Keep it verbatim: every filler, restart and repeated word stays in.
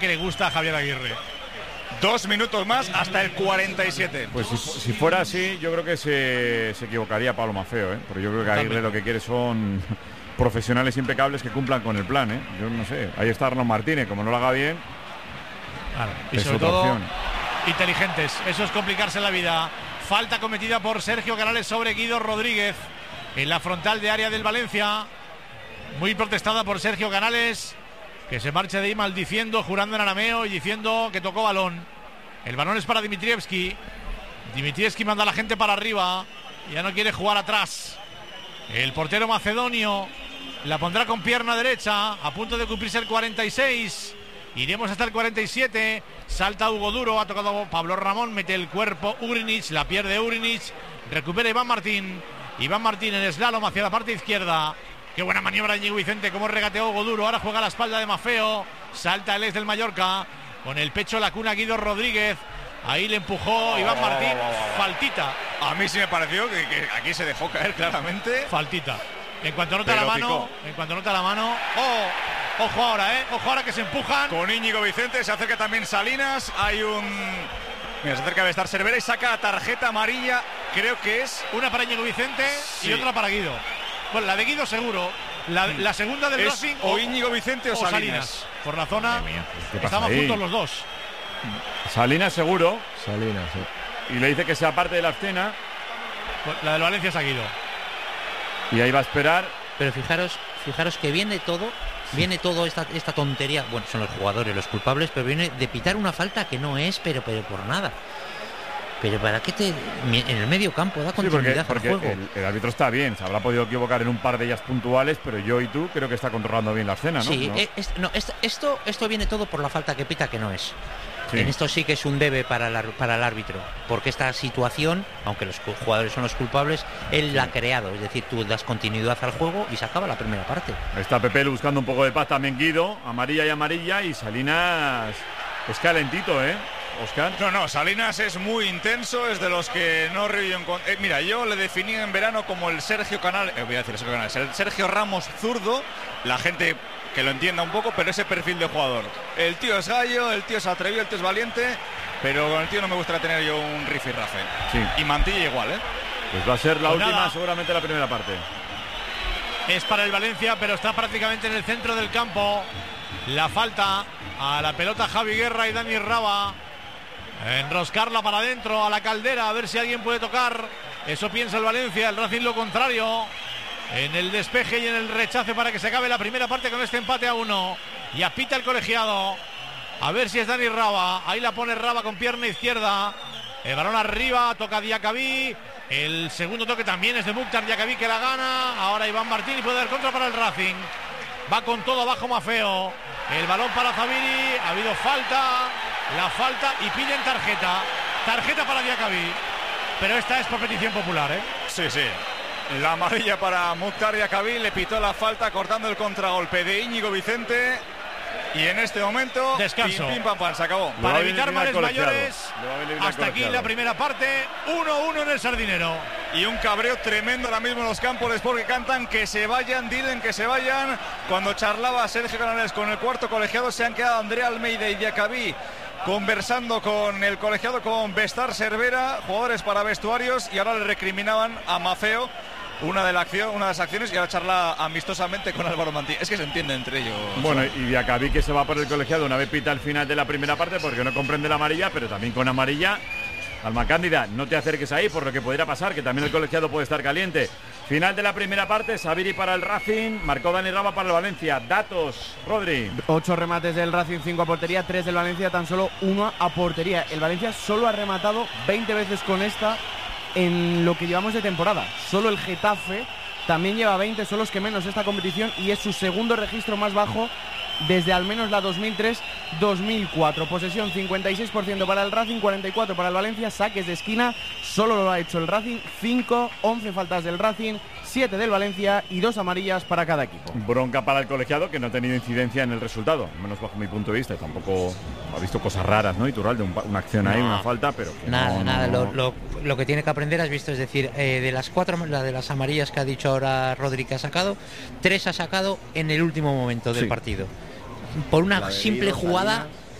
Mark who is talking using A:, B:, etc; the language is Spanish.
A: que le gusta a Javier Aguirre.
B: Dos minutos más hasta el cuarenta y siete.
C: Pues si, si fuera así, yo creo que se, se equivocaría Pablo Maffeo, ¿eh? Porque yo creo que Aguirre lo que quiere son profesionales impecables que cumplan con el plan, ¿eh? Yo no sé, ahí está Arnaud Martínez, como no lo haga bien.
A: Claro. Y
C: es
A: sobre
C: otra
A: todo
C: opción.
A: Inteligentes, eso es complicarse la vida. Falta cometida por Sergio Canales sobre Guido Rodríguez en la frontal de área del Valencia. Muy protestada por Sergio Canales, que se marcha de ahí maldiciendo, jurando en arameo y diciendo que tocó balón. El balón es para Dimitrievski. Dimitrievski manda a la gente para arriba. Ya no quiere jugar atrás. El portero macedonio la pondrá con pierna derecha. A punto de cumplirse el cuarenta y seis. Iremos hasta el cuarenta y siete. Salta Hugo Duro. Ha tocado Pablo Ramón. Mete el cuerpo Ugrinic. La pierde Ugrinic. Recupera Iván Martín. Iván Martín en slalom hacia la parte izquierda. Qué buena maniobra de Íñigo Vicente. Cómo regateó Hugo Duro. Ahora juega a la espalda de Maffeo. Salta el ex del Mallorca. Con el pecho la cuna Guido Rodríguez. Ahí le empujó Iván Martín. Faltita.
B: A mí sí me pareció que, que aquí se dejó caer claramente.
A: Faltita. En cuanto nota
B: Pero
A: la mano.
B: picó.
A: En cuanto nota la mano. Oh, ojo ahora, eh. Ojo ahora que se empujan.
B: Con Íñigo Vicente se acerca también Salinas. Hay un. Mira, se acerca Bestar Cervera y saca la tarjeta amarilla. Creo que es.
A: Una para Íñigo Vicente
B: Sí.
A: y otra para Guido. Bueno, la de Guido seguro. La, la segunda del
B: Es
A: Racing
B: o Íñigo Vicente o Salinas.
A: Por la zona.
C: Madre mía, ¿qué pasa
A: Estaban
C: ahí?
A: juntos los dos.
C: Salinas seguro.
D: Salinas, sí.
C: Y le dice que sea parte de la escena.
A: La del Valencia es a Guido.
C: Y ahí va a esperar.
E: Pero fijaros, fijaros que viene todo, viene todo esta, esta tontería. Bueno, son los jugadores los culpables, pero viene de pitar una falta que no es, pero, pero por nada. Pero ¿para qué te en el medio campo da
C: Sí, porque,
E: continuidad
C: porque
E: al juego?
C: el, el árbitro está bien. Se habrá podido equivocar en un par de ellas puntuales, pero yo y tú creo que está controlando bien la escena, ¿no?
E: Sí,
C: ¿No?
E: eh, es- no, es- esto, esto viene todo por la falta que pita que no es.
C: Sí.
E: En esto sí que es un debe para el, ar- para el árbitro, porque esta situación, aunque los cu- jugadores son los culpables, él la ha creado. Es decir, tú das continuidad al juego y se acaba la primera parte.
C: Está Pepe buscando un poco de paz también, Guido. Amarilla y amarilla. Y Salinas es calentito, ¿eh? Oscar.
B: No, no, Salinas es muy intenso, es de los que no río en con- eh, mira, yo le definí en verano como el Sergio Canales, eh, voy a decir Sergio Canales, el Sergio Ramos zurdo, la gente que lo entienda un poco, pero ese perfil de jugador. El tío es gallo, el tío es atrevido, el tío es valiente, pero con el tío no me gustaría tener yo un rifirrafe.
C: Sí.
B: Y Mantilla igual, ¿eh?
C: Pues va a ser la
A: Pues
C: última,
A: nada.
C: seguramente la primera parte.
A: Es para el Valencia, pero está prácticamente en el centro del campo. La falta a la pelota Javi Guerra y Dani Raba. Enroscarla para adentro a la Caldera, a ver si alguien puede tocar. Eso piensa el Valencia, el Racing lo contrario. En el despeje y en el rechace para que se acabe la primera parte con este empate a uno. Y apita el colegiado. A ver si es Dani Raba. Ahí la pone Raba con pierna izquierda. El balón arriba, toca Diacabí. El segundo toque también es de Mukhtar Diacabí que la gana. Ahora Iván Martín y puede dar contra para el Racing. Va con todo abajo Maffeo. El balón para Zaviri. Ha habido falta. La falta y piden tarjeta. Tarjeta para Diacabí. Pero esta es por petición popular, ¿eh?
B: Sí, sí. La amarilla para Mukhtar Diacabí, le pitó la falta cortando el contragolpe de Íñigo Vicente. Y en este momento,
A: Descanso.
B: pim, pim, pam, pam, se acabó.
C: Le va
A: Para
C: a venir
A: evitar
C: bien al
A: males
C: colegiado.
A: mayores.
C: Le va a venir bien al
A: Hasta aquí
C: colegiado.
A: la primera parte. uno uno en el Sardinero.
B: Y un cabreo tremendo ahora mismo en los campos de Sport que cantan que se vayan, dicen que se vayan. Cuando charlaba Sergio Canales con el cuarto colegiado, se han quedado Andrea Almeida y Diacabí conversando con el colegiado, con Bestar Cervera, jugadores para vestuarios, y ahora le recriminaban a Maffeo una de, la acción, una de las acciones, y ahora charla amistosamente con Álvaro Mantí. Es que se entiende entre ellos.
C: Bueno, y Diacabí que se va por el colegiado una vez pita al final de la primera parte porque no comprende la amarilla, pero también con amarilla. Alma Cándida, no te acerques ahí por lo que pudiera pasar, que también el colegiado puede estar caliente. Final de la primera parte, Zaviri para el Racing, marcó Dani Raba para el Valencia. Datos, Rodri.
D: Ocho remates del Racing, cinco a portería, tres del Valencia, tan solo uno a portería. El Valencia solo ha rematado veinte veces con esta en lo que llevamos de temporada. Solo el Getafe también lleva veinte, son los que menos esta competición, y es su segundo registro más bajo desde al menos la dos mil tres dos mil cuatro. Posesión cincuenta y seis por ciento para el Racing, cuarenta y cuatro por ciento para el Valencia. Saques de esquina solo lo ha hecho el Racing, cinco, once faltas del Racing, siete del Valencia y dos amarillas para cada equipo.
C: Bronca para el colegiado, que no ha tenido incidencia en el resultado, al menos bajo mi punto de vista. Tampoco ha visto cosas raras, ¿no? Iturralde, un, una acción ahí,
E: No.
C: una falta, pero que
E: Nada,
C: no,
E: nada.
C: no,
E: Lo, lo, lo que tiene que aprender, has visto, es decir, eh, de las cuatro, la de las amarillas que ha dicho ahora Rodri que ha sacado, tres ha sacado en el último momento del
C: Sí.
E: partido. Por una
D: La de
E: simple
D: Guido,
E: jugada
D: Salinas.